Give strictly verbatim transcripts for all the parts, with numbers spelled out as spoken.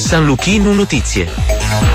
San Luchino Notizie.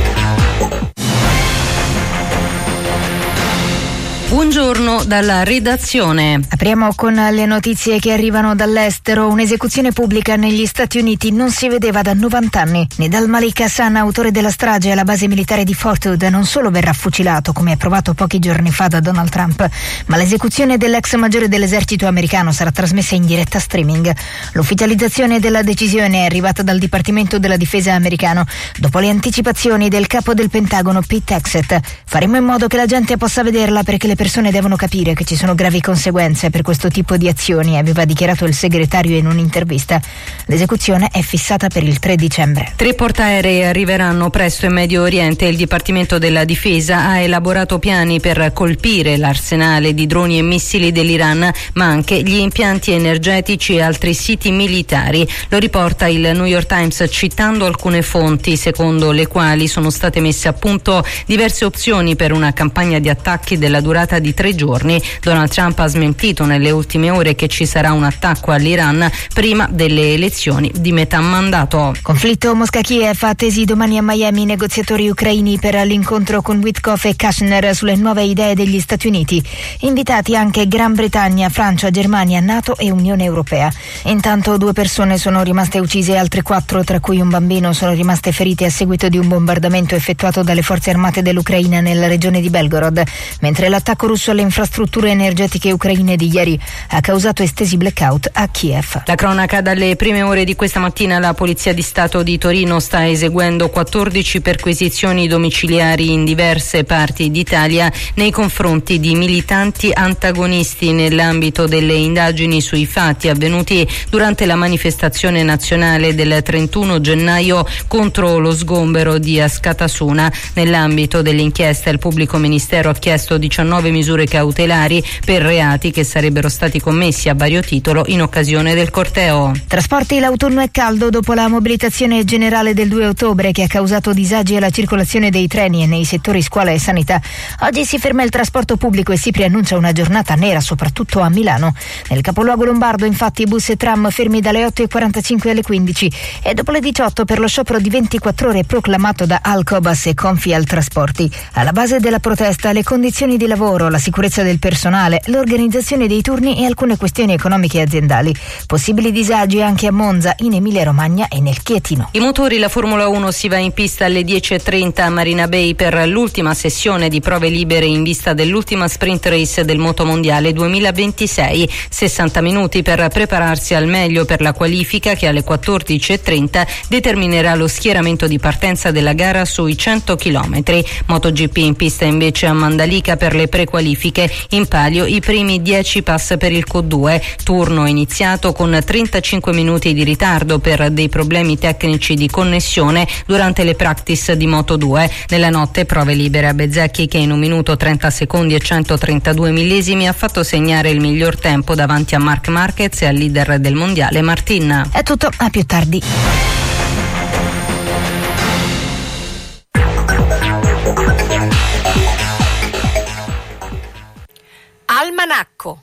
Buongiorno dalla redazione. Apriamo con le notizie che arrivano dall'estero. Un'esecuzione pubblica negli Stati Uniti non si vedeva da novanta anni. Nidal Malik Hassan, autore della strage alla base militare di Fort Hood, non solo verrà fucilato, come approvato pochi giorni fa da Donald Trump, ma l'esecuzione dell'ex maggiore dell'esercito americano sarà trasmessa in diretta streaming. L'ufficializzazione della decisione è arrivata dal Dipartimento della Difesa americano dopo le anticipazioni del capo del Pentagono Pete Hegseth. Faremo in modo che la gente possa vederla, perché le persone devono capire che ci sono gravi conseguenze per questo tipo di azioni, aveva dichiarato il segretario in un'intervista. L'esecuzione è fissata per il tre dicembre. Tre portaerei arriveranno presto in Medio Oriente. Il Dipartimento della Difesa ha elaborato piani per colpire l'arsenale di droni e missili dell'Iran, ma anche gli impianti energetici e altri siti militari. Lo riporta il New York Times citando alcune fonti, secondo le quali sono state messe a punto diverse opzioni per una campagna di attacchi della durata di tre giorni. Donald Trump ha smentito nelle ultime ore che ci sarà un attacco all'Iran prima delle elezioni di metà mandato. Conflitto Mosca-Kiev, attesi domani a Miami i negoziatori ucraini per l'incontro con Witkoff e Kushner sulle nuove idee degli Stati Uniti. Invitati anche Gran Bretagna, Francia, Germania, NATO e Unione Europea. Intanto due persone sono rimaste uccise e altre quattro, tra cui un bambino, sono rimaste ferite a seguito di un bombardamento effettuato dalle forze armate dell'Ucraina nella regione di Belgorod, mentre l'attacco russo alle infrastrutture energetiche ucraine di ieri ha causato estesi blackout a Kiev. La cronaca dalle prime ore di questa mattina: la Polizia di Stato di Torino sta eseguendo quattordici perquisizioni domiciliari in diverse parti d'Italia nei confronti di militanti antagonisti nell'ambito delle indagini sui fatti avvenuti durante la manifestazione nazionale del trentuno gennaio contro lo sgombero di Askatasuna. Nell'ambito dell'inchiesta il pubblico ministero ha chiesto diciannove misure cautelari per reati che sarebbero stati commessi a vario titolo in occasione del corteo. Trasporti, l'autunno è caldo dopo la mobilitazione generale del due ottobre che ha causato disagi alla circolazione dei treni e nei settori scuola e sanità. Oggi si ferma il trasporto pubblico e si preannuncia una giornata nera soprattutto a Milano. Nel capoluogo lombardo infatti bus e tram fermi dalle otto e quarantacinque alle quindici e dopo le diciotto per lo sciopero di ventiquattro ore proclamato da Alcobas e Confial Trasporti. Alla base della protesta le condizioni di lavoro, la sicurezza del personale, l'organizzazione dei turni e alcune questioni economiche e aziendali. Possibili disagi anche a Monza, in Emilia-Romagna e nel Chietino. I motori, la Formula uno si va in pista alle dieci e trenta a Marina Bay per l'ultima sessione di prove libere in vista dell'ultima sprint race del Motomondiale duemilaventisei. sessanta minuti per prepararsi al meglio per la qualifica che alle quattordici e trenta determinerà lo schieramento di partenza della gara sui cento chilometri. MotoGP in pista invece a Mandalika per le prequalifiche, in palio i primi dieci pass per il Q due, turno iniziato con trentacinque minuti di ritardo per dei problemi tecnici di connessione durante le practice di Moto due. Nella notte prove libere a Bezzecchi, che in un minuto trenta secondi e centotrentadue millesimi ha fatto segnare il miglior tempo davanti a Marc Marquez e al leader del mondiale Martin. È tutto, a più tardi. Almanacco.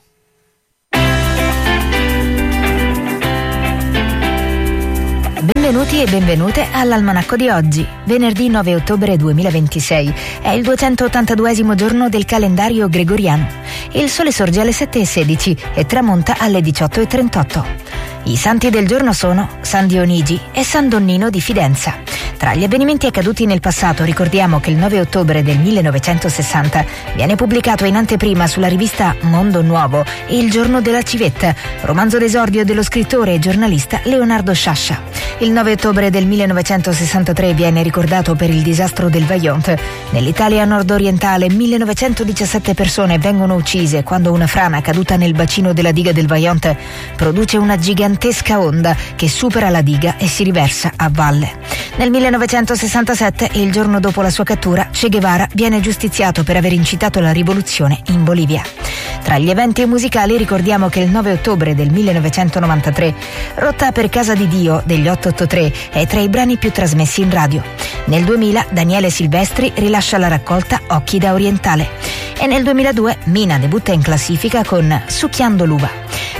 Benvenuti e benvenute all'Almanacco di oggi, venerdì nove ottobre duemilaventisei. È il duecentottantaduesimo giorno del calendario gregoriano. Il sole sorge alle sette e sedici e tramonta alle diciotto e trentotto. I santi del giorno sono San Dionigi e San Donnino di Fidenza. Tra gli avvenimenti accaduti nel passato ricordiamo che il nove ottobre del millenovecentosessanta viene pubblicato in anteprima sulla rivista Mondo Nuovo Il giorno della civetta, romanzo d'esordio dello scrittore e giornalista Leonardo Sciascia. Il nove ottobre del millenovecentosessantatré viene ricordato per il disastro del Vajont. Nell'Italia nord-orientale millenovecentodiciassette persone vengono uccise quando una frana caduta nel bacino della diga del Vajont produce una gigantesca onda che supera la diga e si riversa a valle. Nel millenovecentosessantasette, il giorno dopo la sua cattura, Che Guevara viene giustiziato per aver incitato la rivoluzione in Bolivia. Tra gli eventi musicali ricordiamo che il nove ottobre del millenovecentonovantatré Rotta per casa di Dio degli otto otto tre è tra i brani più trasmessi in radio. Nel duemila Daniele Silvestri rilascia la raccolta Occhi da Orientale e nel duemiladue Mina debutta in classifica con Succhiando l'uva.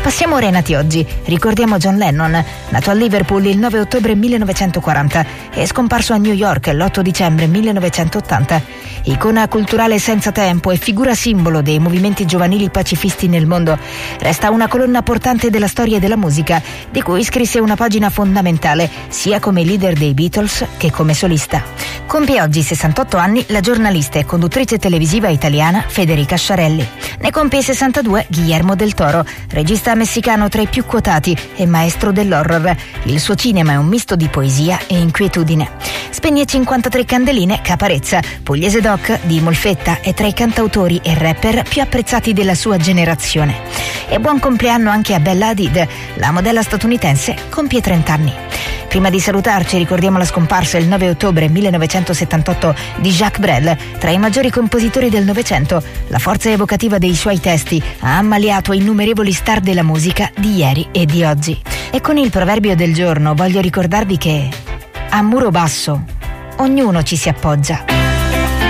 Passiamo ora ai nati oggi. Ricordiamo John Lennon, nato a Liverpool il nove ottobre millenovecentoquaranta e scomparso a New York l'otto dicembre millenovecentottanta. Icona culturale senza tempo e figura simbolo dei movimenti giovanili pacifisti nel mondo, resta una colonna portante della storia della musica, di cui scrisse una pagina fondamentale, sia come leader dei Beatles che come solista. Compie oggi sessantotto anni la giornalista e conduttrice televisiva italiana Federica Sciarelli. Ne compie sessantadue Guillermo del Toro, regista messicano tra i più quotati e maestro dell'horror. Il suo cinema è un misto di poesia e inquietudine. Spegne cinquantatré candeline Caparezza, pugliese doc di Molfetta e tra i cantautori e rapper più apprezzati della sua generazione. E buon compleanno anche a Bella Hadid, la modella statunitense compie trenta anni. Prima di salutarci ricordiamo la scomparsa il nove ottobre millenovecentosettantotto di Jacques Brel, tra i maggiori compositori del Novecento. La forza evocativa dei suoi testi ha ammaliato innumerevoli star della musica di ieri e di oggi. E con il proverbio del giorno voglio ricordarvi che a muro basso ognuno ci si appoggia.